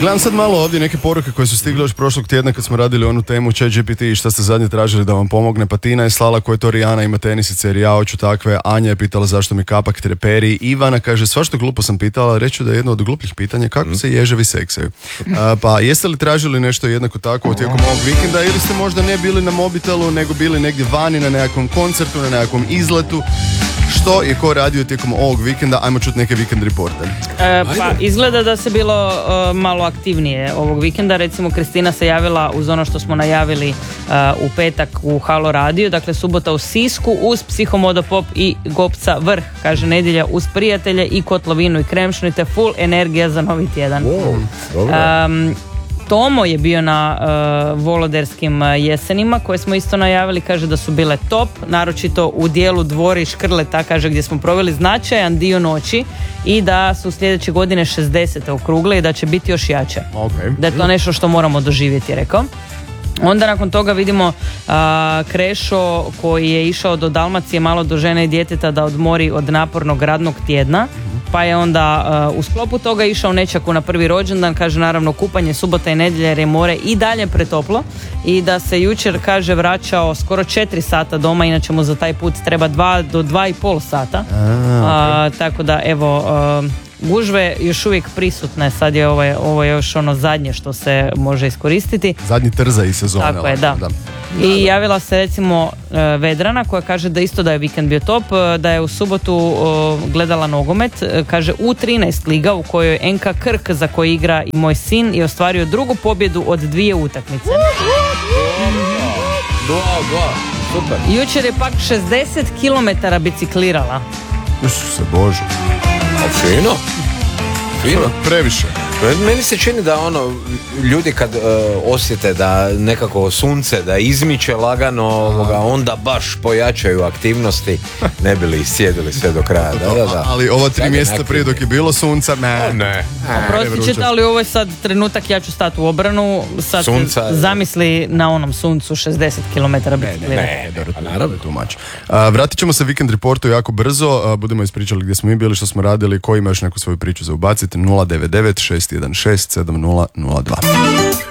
Gledam sad malo ovdje neke poruke koje su stigle još prošlog tjedna kad smo radili onu temu ChatGPT i šta ste zadnje tražili da vam pomogne. Pa Tina je slala koje to Rijana ima tenisice jer ja hoću takve. Anja je pitala zašto mi kapak treperi. Ivana kaže svašto glupo sam pitala, reću da je jedno od glupljih pitanja kako se ježevi seksaju. Pa jeste li tražili nešto jednako tako tijekom ovog vikenda ili ste možda ne bili na mobitelu nego bili negdje vani na nekakvom koncertu, na nekakvom izletu? Što je ko radio tijekom ovog vikenda? Ajmo čuti neke vikend reporte. Pa izgleda da se bilo malo aktivnije ovog vikenda. Recimo Kristina se javila uz ono što smo najavili u petak u Halo Radio. Dakle subota u Sisku uz Psihomodopop i Gopca Vrh. Kaže nedjelja uz prijatelje i Kotlovinu i Kremšnite. Full energija za novi tjedan. Tomo je bio na Voloderskim jesenima koje smo isto najavili, kaže da su bile top, naročito u dijelu Dvori Škrleta, kaže gdje smo proveli značajan dio noći i da su sljedeće godine 60. okrugle i da će biti još jače. Okay. Da je to nešto što moramo doživjeti, rekao. Onda nakon toga vidimo Krešo koji je išao do Dalmacije malo do žene i djeteta da odmori od napornog radnog tjedna. Pa je onda u sklopu toga išao nečaku na prvi rođendan, kaže naravno kupanje subota i nedjelja jer je more i dalje pretoplo i da se jučer, kaže, vraćao skoro 4 sata doma, inače mu za taj put treba 2 do 2,5 sata. Okay. Tako da evo, gužve još uvijek prisutne, sad je ovo još ono zadnje što se može iskoristiti. Zadnji trza i sezone. Tako je, da. I javila se recimo Vedrana koja kaže da isto da je vikend bio top, da je u subotu gledala nogomet, kaže u 13 liga u kojoj NK Krk za koji igra i moj sin je ostvario drugu pobjedu od 2 utakmice. Super. Jučer je pak 60 km biciklirala. Isuse Bože. Fino. Previše. Meni se čini da ljudi kad osjete da nekako sunce da izmiče lagano, onda baš pojačaju aktivnosti, ne bi li iscijedili sve do kraja. Da. Ali ova 3 mjeseca prije dok je bilo sunca, ne. Oprostit ćete, ali ovo je sad trenutak, ja ću stati u obranu, sad sunca, zamisli na onom suncu 60 km biciklira. Naravno, tumač. Vratit ćemo se Weekend Reportu jako brzo, budemo ispričali gdje smo mi bili, što smo radili, ko ima još neku svoju priču za ubaciti, 099 616 7002.